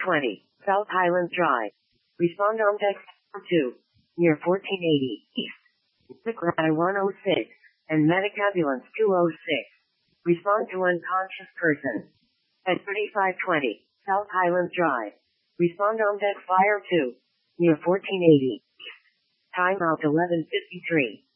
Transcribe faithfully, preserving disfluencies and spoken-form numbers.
twenty, South Highland Drive. Respond on text two, near fourteen eighty, East. Sakurai one oh six, and Medic Ambulance two oh six. Respond to unconscious person. At thirty-five twenty, South Highland Drive. Respond on text fire two, near fourteen eighty, East. Time out eleven fifty-three.